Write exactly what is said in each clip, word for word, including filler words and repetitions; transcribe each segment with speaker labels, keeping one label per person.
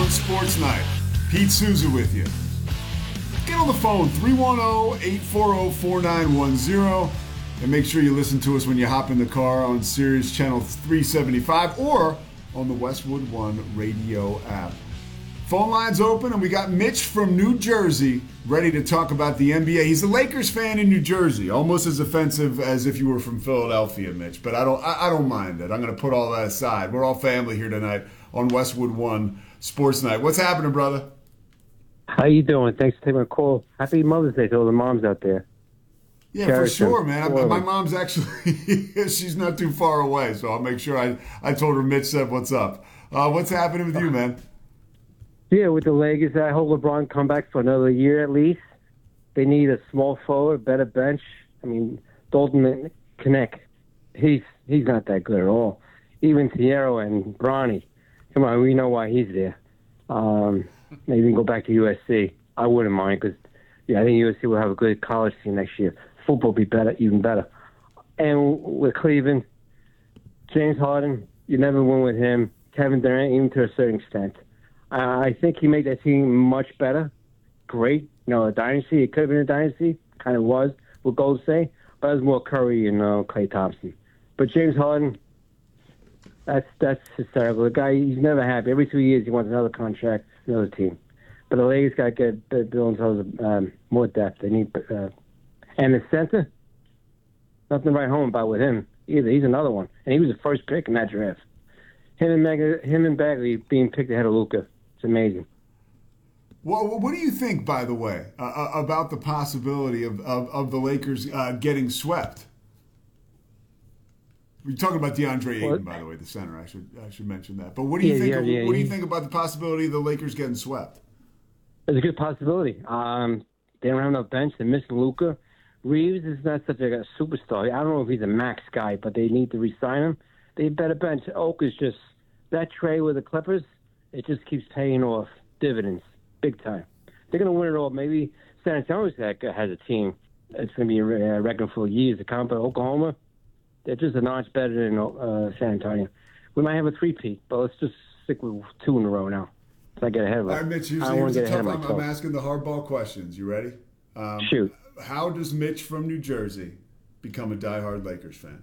Speaker 1: on Sports Night. Pete Souza with you. Get on the phone, three one zero, eight four zero, four nine one zero, and make sure you listen to us when you hop in the car on Sirius Channel three seventy-five or on the Westwood One radio app. Phone lines open, and we got Mitch from New Jersey ready to talk about the N B A. He's a Lakers fan in New Jersey, almost as offensive as if you were from Philadelphia, Mitch. But I don't, I, I don't mind it. I'm going to put all that aside. We're all family here tonight on Westwood One Sports Night. What's happening, brother?
Speaker 2: How you doing? Thanks for taking my call. Happy Mother's Day to all the moms out there.
Speaker 1: Yeah,
Speaker 2: Cherish
Speaker 1: for sure,
Speaker 2: them.
Speaker 1: man. I, my mom's actually, she's not too far away, so I'll make sure I, I told her Mitch said what's up. Uh, what's happening with you, man?
Speaker 2: Yeah, with the Lakers, I hope LeBron come back for another year at least. They need a small forward, better bench. I mean, Dalton Knecht, he's he's not that good at all. Even Thiero and Bronny, come on, we know why he's there. Um, maybe we can go back to U S C. I wouldn't mind because, yeah, I think U S C will have a good college team next year. Football will be better, even better. And with Cleveland, James Harden, you never win with him. Kevin Durant, even to a certain extent. Uh, I think he made that team much better. Great. You know, a dynasty. It could have been a dynasty. Kind of was, with Golden State. But it was more Curry and uh, Klay Thompson. But James Harden, that's that's hysterical. The guy, he's never happy. Every two years he wants another contract, another team. But the Lakers got to get build themselves um, more depth. They need, uh, and the center, nothing to write home about with him either. He's another one. And he was the first pick in that draft. Him and, Meg- him and Bagley being picked ahead of Luka. It's amazing.
Speaker 1: Well, what do you think, by the way, uh, about the possibility of, of, of the Lakers uh, getting swept? We're talking about DeAndre Ayton, by the way, the center. I should I should mention that. But what do you
Speaker 2: yeah,
Speaker 1: think?
Speaker 2: Yeah,
Speaker 1: of,
Speaker 2: yeah,
Speaker 1: what do you
Speaker 2: yeah.
Speaker 1: think about the possibility of the Lakers getting swept?
Speaker 2: It's a good possibility. Um, they don't have enough bench. They're missing Luka. Reeves is not such a, a superstar. I don't know if he's a max guy, but they need to re-sign him. They better bench. Oak is just that trade with the Clippers. It just keeps paying off dividends big time. They're going to win it all. Maybe San Antonio has a team that's going to be uh, reckoned for years to come. But Oklahoma, they're just a notch better than uh, San Antonio. We might have a three-peat, but let's just stick with two in a row now. So I get ahead of it.
Speaker 1: All right, Mitch, here's,
Speaker 2: I don't
Speaker 1: here's
Speaker 2: want to
Speaker 1: a
Speaker 2: get ahead
Speaker 1: tough,
Speaker 2: of
Speaker 1: I'm,
Speaker 2: myself.
Speaker 1: I'm asking the hardball questions. You ready? Um,
Speaker 2: Shoot.
Speaker 1: How does Mitch from New Jersey become a diehard Lakers fan?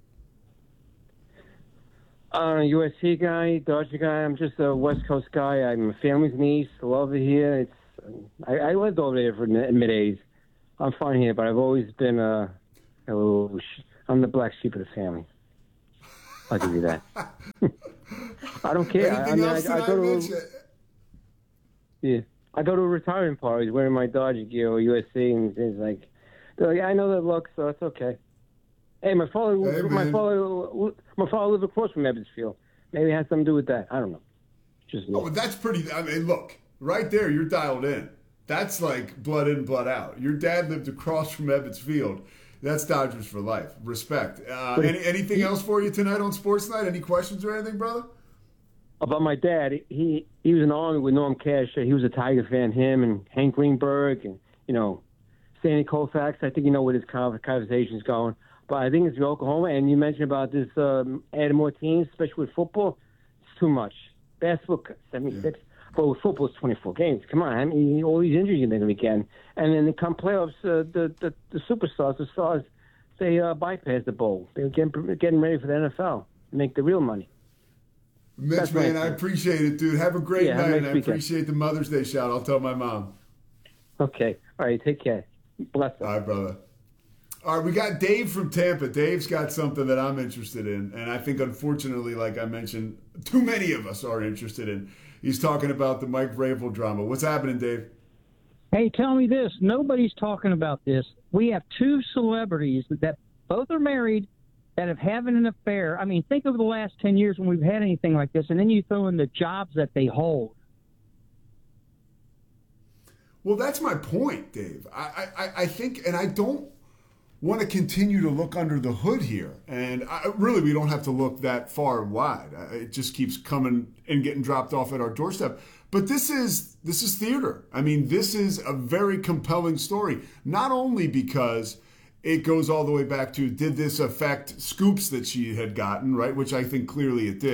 Speaker 2: Uh, U S C guy, Dodger guy. I'm just a West Coast guy. I'm a family's niece. Love it here. It's I, I lived over there for mid A's. I'm fine here, but I've always been a, a little. I'm the black sheep of the family. I'll give you that. I don't care. I, I
Speaker 1: Anything
Speaker 2: mean,
Speaker 1: else
Speaker 2: I, I
Speaker 1: tonight,
Speaker 2: go
Speaker 1: Mitch?
Speaker 2: to yeah. I go to retirement parties wearing my Dodger gear or U S C, and it's like, they're like, I know that look, so it's okay. Hey, my father,
Speaker 1: Hey,
Speaker 2: my
Speaker 1: man.
Speaker 2: father, my father lived across from Ebbets Field. Maybe it has something to do with that. I don't know. Just
Speaker 1: Oh, that's pretty. I mean, look, right there, you're dialed in. That's like blood in, blood out. Your dad lived across from Ebbets Field. That's Dodgers for life. Respect. Uh, any, anything else for you tonight on Sports Night? Any questions or anything, brother?
Speaker 2: About my dad, he he was in the Army with Norm Cash. He was a Tiger fan. Him and Hank Greenberg and you know, Sandy Koufax. I think you know where this conversation's going. But I think it's Oklahoma. And you mentioned about this um, adding more teams, especially with football. It's too much. Basketball seventy-six, yeah. But with football it's twenty-four games. Come on, I mean all these injuries you're going to be getting. And then come playoffs, uh, the, the the superstars, the stars, they uh, bypass the bowl. They're getting, getting ready for the N F L, make the real money.
Speaker 1: Mitch,
Speaker 2: That's
Speaker 1: man,
Speaker 2: right.
Speaker 1: I appreciate it, dude. Have a great
Speaker 2: Yeah, have a
Speaker 1: night,
Speaker 2: nice
Speaker 1: and I
Speaker 2: weekend.
Speaker 1: appreciate the Mother's Day shout. I'll tell my mom.
Speaker 2: Okay. All right. Take care. Bless
Speaker 1: All
Speaker 2: them.
Speaker 1: right, brother. All right, we got Dave from Tampa. Dave's got something that I'm interested in, and I think, unfortunately, like I mentioned, too many of us are interested in. He's talking about the Mike Vrabel drama. What's happening, Dave?
Speaker 3: Hey, tell me this. Nobody's talking about this. We have two celebrities that both are married that have having an affair. I mean, think of the last ten years when we've had anything like this, and then you throw in the jobs that they hold.
Speaker 1: Well, that's my point, Dave. I, I, I think, and I don't want to continue to look under the hood here. And I, really, we don't have to look that far and wide. It just keeps coming and getting dropped off at our doorstep. But this is this is theater. I mean, this is a very compelling story, not only because it goes all the way back to, did this affect scoops that she had gotten, right? Which I think clearly it did.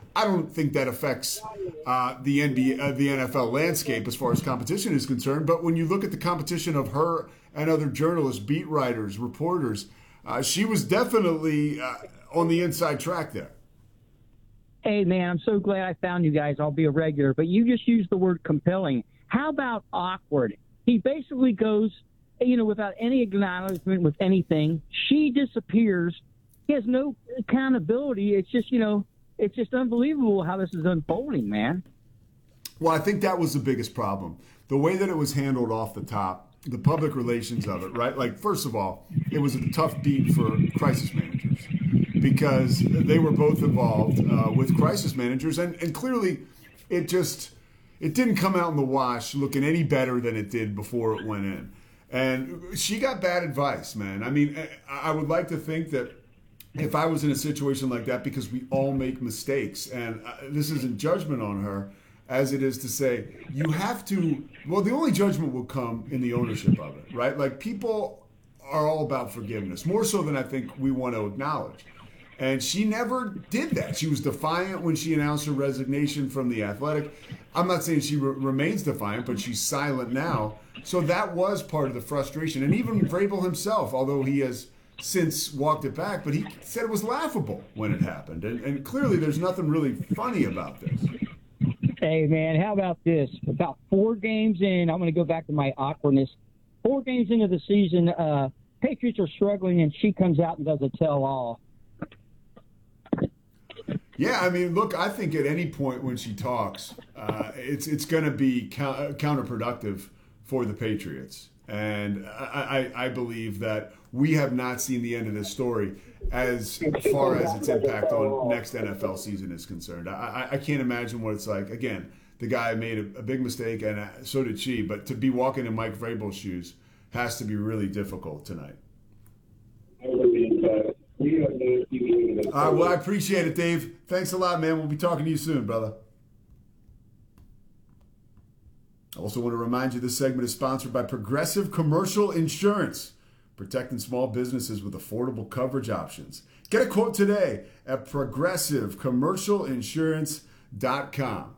Speaker 1: I don't think that affects uh, the N B A, uh, the N F L landscape as far as competition is concerned. But when you look at the competition of her and other journalists, beat writers, reporters, uh, she was definitely uh, on the inside track there.
Speaker 3: Hey, man, I'm so glad I found you guys. I'll be a regular. But you just used the word compelling. How about awkward? He basically goes, you know, without any acknowledgement with anything. She disappears. He has no accountability. It's just, you know, it's just unbelievable how this is unfolding, man.
Speaker 1: Well, I think that was the biggest problem. The way that it was handled off the top, the public relations of it, right? Like, first of all, it was a tough beat for crisis managers because they were both involved uh, with crisis managers. And, and clearly, it just, it didn't come out in the wash looking any better than it did before it went in. And she got bad advice, man. I mean, I would like to think that if I was in a situation like that, because we all make mistakes, and this isn't judgment on her, as it is to say, you have to, well, the only judgment will come in the ownership of it, right? Like, people are all about forgiveness, more so than I think we want to acknowledge. And she never did that. She was defiant when she announced her resignation from The Athletic. I'm not saying she re- remains defiant, but she's silent now. So that was part of the frustration. And even Vrabel himself, although he has since walked it back, but he said it was laughable when it happened. And, and clearly there's nothing really funny about this.
Speaker 3: Hey, man, how about this? About four games in, I'm going to go back to my awkwardness. Four games into the season, uh, Patriots are struggling, and she comes out and does a tell-all.
Speaker 1: Yeah, I mean, look, I think at any point when she talks, uh, it's it's going to be co- counterproductive for the Patriots. And I, I, I believe that we have not seen the end of this story as far as its impact on next N F L season is concerned. I, I can't imagine what it's like. Again, the guy made a, a big mistake, and so did she. But to be walking in Mike Vrabel's shoes has to be really difficult tonight. All right, well, I appreciate it, Dave. Thanks a lot, man. We'll be talking to you soon, brother. I also want to remind you this segment is sponsored by Progressive Commercial Insurance, protecting small businesses with affordable coverage options. Get a quote today at progressive commercial insurance dot com.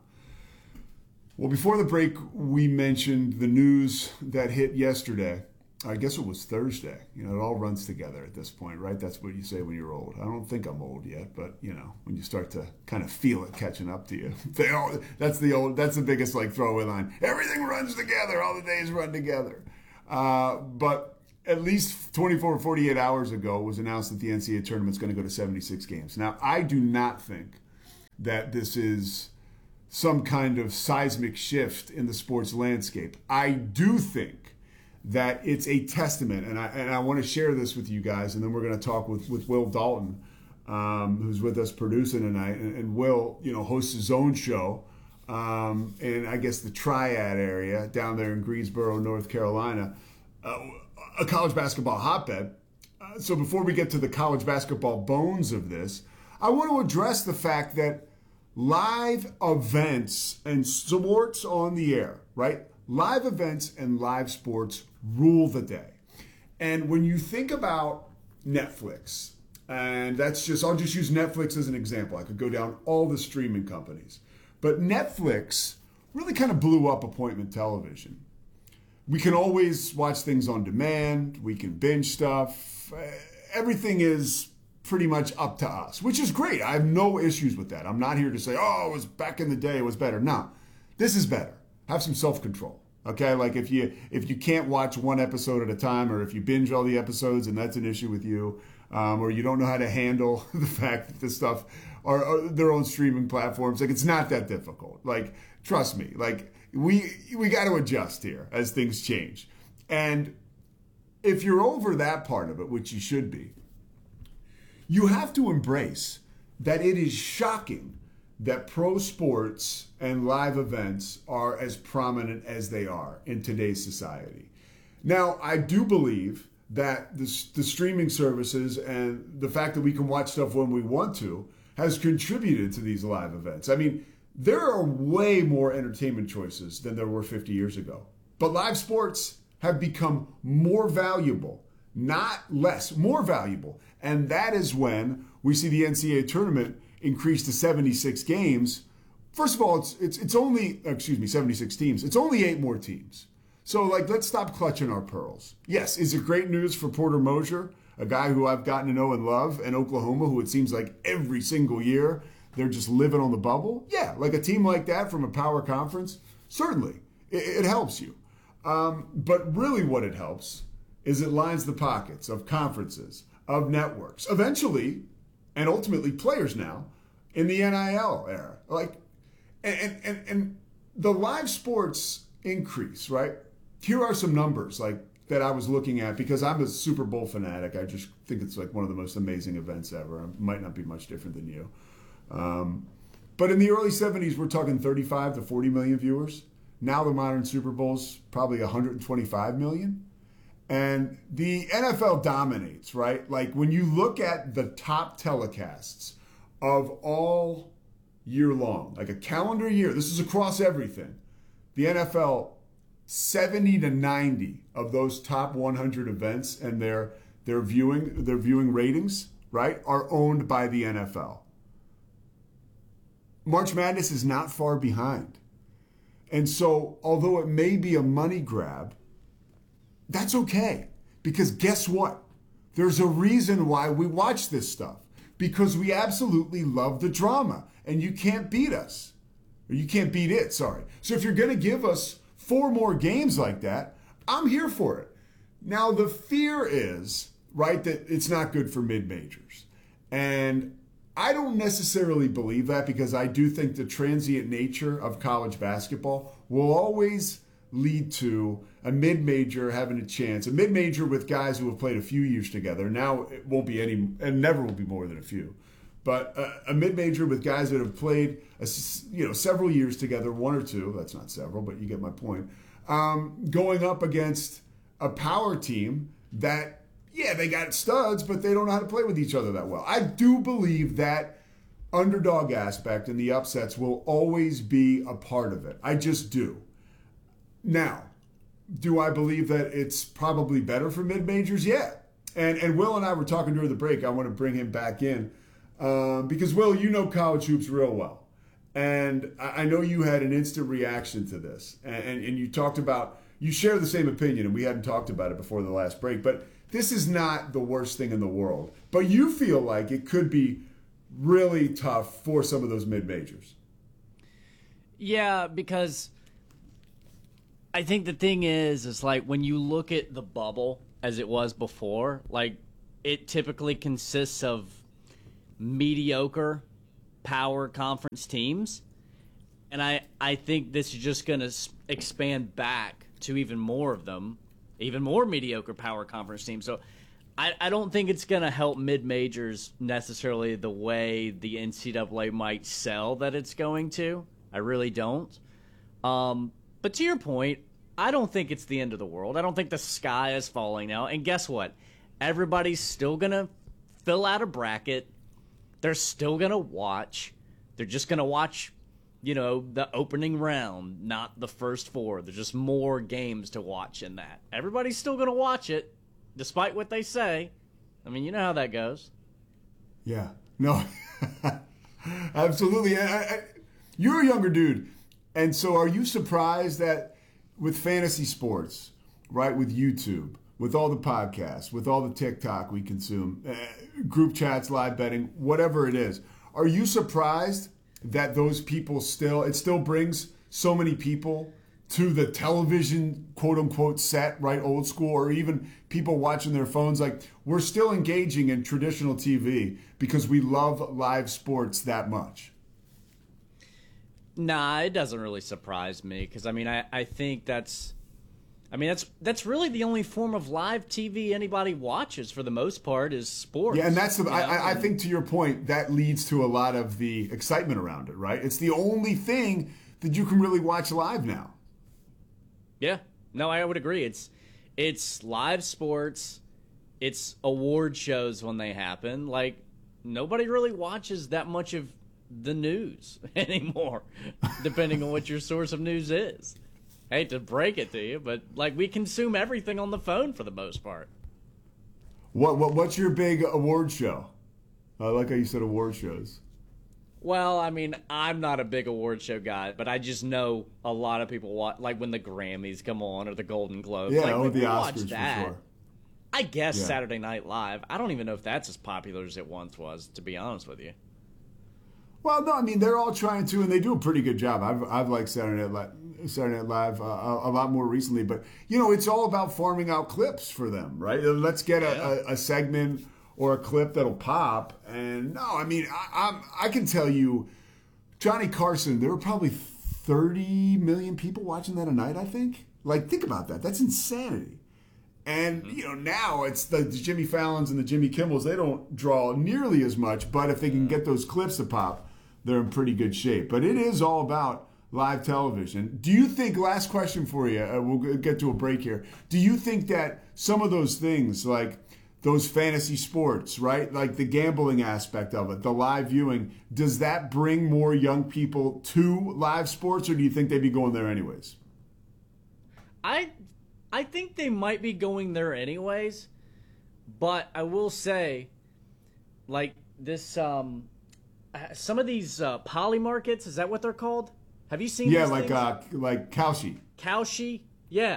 Speaker 1: Well, before the break, we mentioned the news that hit yesterday. I guess it was Thursday. You know, it all runs together at this point, right? That's what you say when you're old. I don't think I'm old yet, but, you know, when you start to kind of feel it catching up to you. They all, that's the old, that's the biggest, like, throwaway line. Everything runs together. All the days run together. Uh, but at least twenty-four or forty-eight hours ago, it was announced that the N C double A tournament's going to go to seventy-six games. Now, I do not think that this is some kind of seismic shift in the sports landscape. I do think that it's a testament, and I and I want to share this with you guys, and then we're going to talk with, with Will Dalton, um, who's with us producing tonight. And, and Will, you know, hosts his own show um, in, I guess, the Triad area down there in Greensboro, North Carolina, uh, a college basketball hotbed. Uh, so before we get to the college basketball bones of this, I want to address the fact that live events and sports on the air, right? Live events and live sports rule the day. And when you think about Netflix, and that's just, I'll just use Netflix as an example. I could go down all the streaming companies. But Netflix really kind of blew up appointment television. We can always watch things on demand. We can binge stuff. Everything is pretty much up to us, which is great. I have no issues with that. I'm not here to say, oh, it was back in the day, it was better. No, this is better. Have some self-control. Okay, like if you if you can't watch one episode at a time, or if you binge all the episodes and that's an issue with you, um, or you don't know how to handle the fact that this stuff are, are their own streaming platforms, like it's not that difficult. Like, trust me, like we we got to adjust here as things change. And if you're over that part of it, which you should be, you have to embrace that it is shocking that pro sports and live events are as prominent as they are in today's society. Now, I do believe that the, the streaming services and the fact that we can watch stuff when we want to has contributed to these live events. I mean, there are way more entertainment choices than there were fifty years ago. But live sports have become more valuable, not less, more valuable. And that is when we see the N C double A tournament increased to seventy-six games, first of all, it's it's it's only excuse me, seventy-six teams. It's only eight more teams. So like, let's stop clutching our pearls. Yes, is it great news for Porter Moser, a guy who I've gotten to know and love, and Oklahoma, who it seems like every single year they're just living on the bubble? Yeah, like a team like that from a power conference, certainly it, it helps you. Um, but really, what it helps is it lines the pockets of conferences, of networks, eventually, and ultimately players now in the N I L era. Like, and and and the live sports increase, right? Here are some numbers like that I was looking at because I'm a Super Bowl fanatic. I just think it's like one of the most amazing events ever. It might not be much different than you. Um, but in the early seventies, we're talking thirty-five to forty million viewers. Now the modern Super Bowl's probably one hundred twenty-five million. And the N F L dominates, right? Like when you look at the top telecasts of all year long, like a calendar year, this is across everything. The N F L, seventy to ninety of those top one hundred events and their their viewing their viewing ratings, right, are owned by the N F L. March Madness is not far behind. And so, although it may be a money grab, that's okay. Because guess what? There's a reason why we watch this stuff. Because we absolutely love the drama. And you can't beat us. Or you can't beat it, sorry. So if you're going to give us four more games like that, I'm here for it. Now, the fear is, right, that it's not good for mid-majors. And I don't necessarily believe that because I do think the transient nature of college basketball will always lead to a mid-major having a chance. A mid-major with guys who have played a few years together. Now it won't be any, and never will be more than a few. But a, a mid-major with guys that have played a, you know, several years together, one or two, that's not several, but you get my point, um, going up against a power team that, yeah, they got studs, but they don't know how to play with each other that well. I do believe that underdog aspect and the upsets will always be a part of it. I just do. Now, do I believe that it's probably better for mid-majors? Yeah. And and Will and I were talking during the break. I want to bring him back in um, because, Will, you know college hoops real well. And I, I know you had an instant reaction to this. And, and, and you talked about, you share the same opinion, and we hadn't talked about it before the last break. But this is not the worst thing in the world. But you feel like it could be really tough for some of those mid-majors.
Speaker 4: Yeah, because I think the thing is, is like when you look at the bubble as it was before, like it typically consists of mediocre power conference teams. And I, I think this is just going to expand back to even more of them, even more mediocre power conference teams. So I, I don't think it's going to help mid-majors necessarily the way the N C double A might sell that it's going to. I really don't. Um, but to your point, I don't think it's the end of the world. I don't think the sky is falling now. And guess what? Everybody's still going to fill out a bracket. They're still going to watch. They're just going to watch, you know, the opening round, not the first four. There's just more games to watch in that. Everybody's still going to watch it, despite what they say. I mean, you know how that goes.
Speaker 1: Yeah. No. Absolutely. I, I, you're a younger dude. And so are you surprised that with fantasy sports, right, with YouTube, with all the podcasts, with all the TikTok we consume, uh, group chats, live betting, whatever it is, are you surprised that those people still, it still brings so many people to the television, quote unquote, set, right, old school, or even people watching their phones? Like, we're still engaging in traditional T V because we love live sports that much.
Speaker 4: Nah, it doesn't really surprise me because, I mean, I, I think that's, I mean, that's that's really the only form of live T V anybody watches for the most part is sports.
Speaker 1: Yeah, and that's the,
Speaker 4: you know?
Speaker 1: I, I think to your point, that leads to a lot of the excitement around it, right? It's the only thing that you can really watch live now.
Speaker 4: Yeah, no, I would agree. It's it's live sports, it's award shows when they happen. Like, nobody really watches that much of the news anymore, depending on what your source of news is. I hate to break it to you, but like we consume everything on the phone for the most part.
Speaker 1: What what what's your big award show? I like how you said award shows.
Speaker 4: Well, I mean, I'm not a big award show guy, but I just know a lot of people watch, like when the Grammys come on or the Golden Globes.
Speaker 1: Yeah,
Speaker 4: like,
Speaker 1: or
Speaker 4: we
Speaker 1: the
Speaker 4: watch
Speaker 1: Oscars
Speaker 4: that.
Speaker 1: for sure.
Speaker 4: I guess
Speaker 1: Yeah.
Speaker 4: Saturday Night Live. I don't even know if that's as popular as it once was, to be honest with you.
Speaker 1: Well, no, I mean they're all trying to, and they do a pretty good job. I've I've liked Saturday Night Live, Saturday Night Live uh, a, a lot more recently, but you know it's all about farming out clips for them, right? Let's get a,
Speaker 4: Yeah.
Speaker 1: a, a segment or a clip that'll pop. And no, I mean I, I'm I can tell you, Johnny Carson, there were probably thirty million people watching that a night. I think. Like, think about that. That's insanity. And, you know, now it's the, the Jimmy Fallons and the Jimmy Kimmels. They don't draw nearly as much, but if they can get those clips to pop, they're in pretty good shape. But it is all about live television. Do you think, last question for you, uh, we'll get to a break here. Do you think that some of those things, like those fantasy sports, right, like the gambling aspect of it, the live viewing, does that bring more young people to live sports, or do you think they'd be going there anyways?
Speaker 4: I I think they might be going there anyways, but I will say, like this, um, uh, some of these uh, poly markets, is that what they're called? Have you seen?
Speaker 1: Yeah,
Speaker 4: these
Speaker 1: like
Speaker 4: things?
Speaker 1: uh, like Kalshi.
Speaker 4: Kalshi, yeah.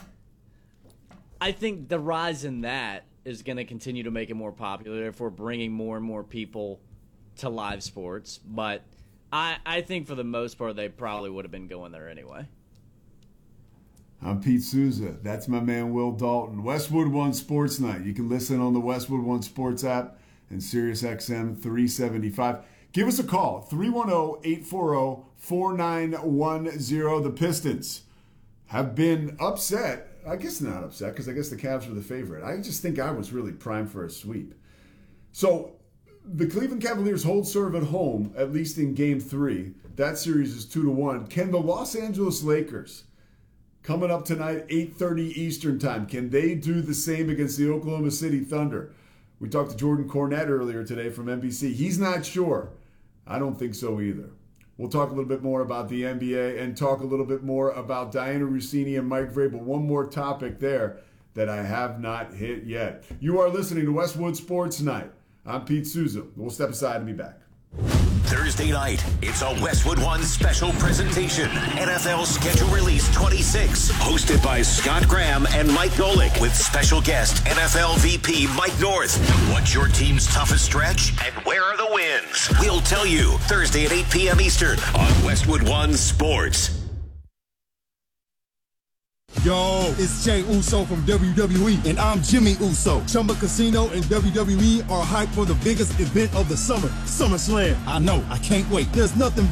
Speaker 4: I think the rise in that is going to continue to make it more popular if we're bringing more and more people to live sports. But I I think for the most part they probably would have been going there anyway.
Speaker 1: I'm Pete Souza. That's my man Will Dalton. Westwood One Sports Night. You can listen on the Westwood One Sports app and Sirius X M three seventy-five. Give us a call, three one zero, eight four zero, four nine one zero. The Pistons have been upset. I guess not upset because I guess the Cavs were the favorite. I just think I was really primed for a sweep. So the Cleveland Cavaliers hold serve at home, at least in game three. That series is two to one. Can the Los Angeles Lakers, coming up tonight, eight thirty Eastern time, can they do the same against the Oklahoma City Thunder? We talked to Jordan Cornette earlier today from N B C. He's not sure. I don't think so either. We'll talk a little bit more about the N B A and talk a little bit more about Diana Russini and Mike Vrabel. One more topic there that I have not hit yet. You are listening to Westwood Sports Night. I'm Pete Souza. We'll step aside and be back.
Speaker 5: Thursday night, it's a Westwood One special presentation. N F L Schedule Release twenty-six, hosted by Scott Graham and Mike Golick, with special guest N F L V P Mike North. What's your team's toughest stretch, and where are the wins? We'll tell you Thursday at eight p.m. Eastern on Westwood One Sports.
Speaker 6: Yo, it's Jay Uso from W W E, and I'm Jimmy Uso. Chumba Casino and W W E are hyped for the biggest event of the summer, SummerSlam. I know, I can't wait. There's nothing